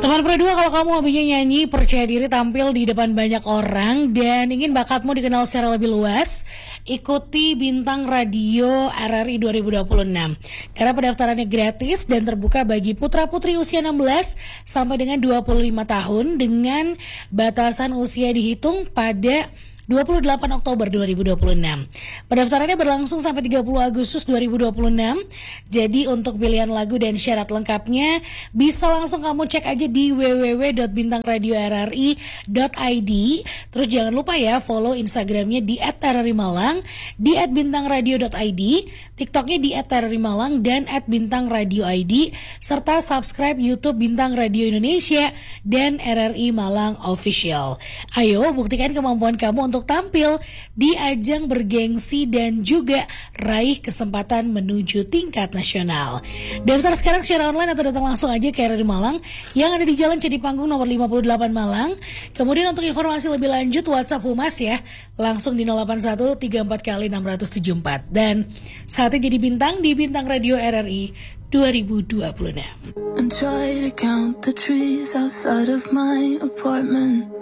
Teman berdua, kalau kamu hobinya nyanyi, percaya diri tampil di depan banyak orang, dan ingin bakatmu dikenal secara lebih luas, ikuti Bintang Radio RRI 2026. Karena pendaftarannya gratis dan terbuka bagi putra-putri usia 16 sampai dengan 25 tahun dengan batasan usia dihitung pada 28 Oktober 2026. Pendaftarannya berlangsung sampai 30 Agustus 2026. Jadi untuk pilihan lagu dan syarat lengkapnya bisa langsung kamu cek aja di www.bintangradiorri.id. Terus jangan lupa ya follow Instagramnya di @rrimalang, di @bintangradio.id, TikToknya di @rrimalang dan @bintangradioid, serta subscribe YouTube Bintang Radio Indonesia dan RRI Malang Official. Ayo buktikan kemampuan kamu untuk tampil di ajang bergengsi dan juga raih kesempatan menuju tingkat nasional. Daftar sekarang secara online atau datang langsung aja ke RRI Malang yang ada di Jalan Candi Panggung nomor 58 Malang. Kemudian untuk informasi lebih lanjut WhatsApp Humas ya, langsung di 081 34 kali 674. Dan saatnya jadi bintang di Bintang Radio RRI 2026. And try to count the trees outside of my apartment.